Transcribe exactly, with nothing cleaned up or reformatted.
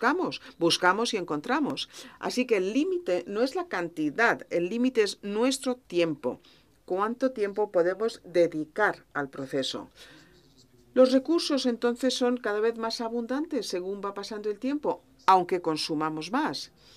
buscamos, buscamos y encontramos. Así que el límite no es la cantidad, el límite es nuestro tiempo. ¿Cuánto tiempo podemos dedicar al proceso? Los recursos entonces son cada vez más abundantes según va pasando el tiempo, aunque consumamos más.